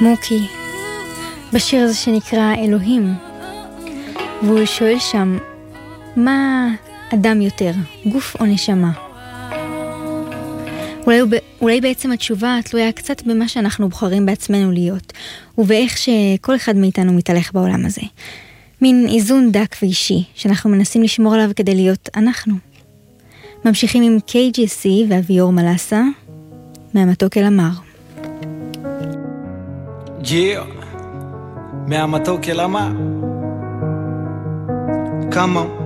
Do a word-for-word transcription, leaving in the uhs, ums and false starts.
מוקי, בשיר הזה שנקרא אלוהים, והוא שואל שם, מה אדם יותר, גוף או נשמה? אולי, אולי בעצם התשובה תלויה קצת במה שאנחנו בוחרים בעצמנו להיות, ובאיך שכל אחד מאיתנו מתהלך בעולם הזה. מין איזון דק ואישי, שאנחנו מנסים לשמור עליו כדי להיות אנחנו. ממשיכים עם קיי ג'י סי ואביור מלאסה, מהמתוק אל המר. Yeah, מהמתוק אל המר. Come on.